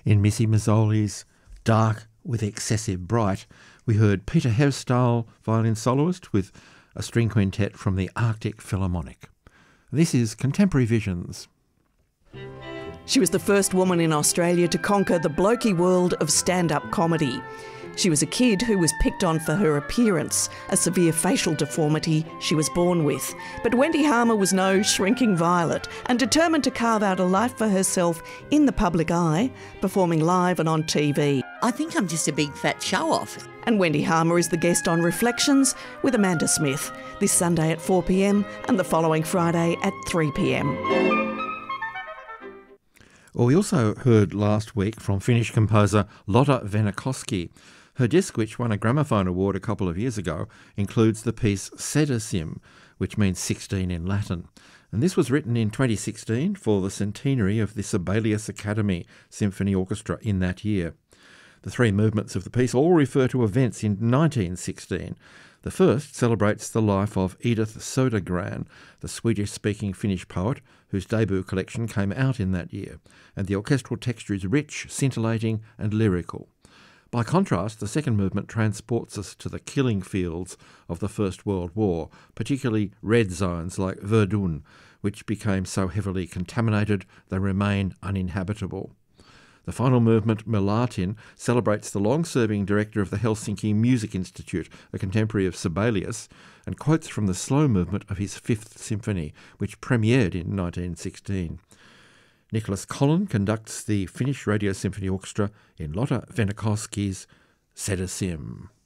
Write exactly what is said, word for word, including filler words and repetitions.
In Missy Mazzoli's Dark with Excessive Bright, we heard Peter Herstall, violin soloist, with a string quintet from the Arctic Philharmonic. This is Contemporary Visions. She was the first woman in Australia to conquer the blokey world of stand-up comedy. She was a kid who was picked on for her appearance, a severe facial deformity she was born with. But Wendy Harmer was no shrinking violet and determined to carve out a life for herself in the public eye, performing live and on T V. I think I'm just a big fat show-off. And Wendy Harmer is the guest on Reflections with Amanda Smith, this Sunday at four p m and the following Friday at three p m. Well, we also heard last week from Finnish composer Lotta Venikoski. Her disc, which won a Gramophone Award a couple of years ago, includes the piece Sedasim, which means sixteen in Latin. And this was written in twenty sixteen for the centenary of the Sibelius Academy Symphony Orchestra in that year. The three movements of the piece all refer to events in nineteen sixteen. The first celebrates the life of Edith Södergran, the Swedish-speaking Finnish poet whose debut collection came out in that year, and the orchestral texture is rich, scintillating and lyrical. By contrast, the second movement transports us to the killing fields of the First World War, particularly red zones like Verdun, which became so heavily contaminated they remain uninhabitable. The final movement, Melatin, celebrates the long-serving director of the Helsinki Music Institute, a contemporary of Sibelius, and quotes from the slow movement of his Fifth Symphony, which premiered in nineteen sixteen. Nicholas Collin conducts the Finnish Radio Symphony Orchestra in Lotta Venikoski's Sedasim.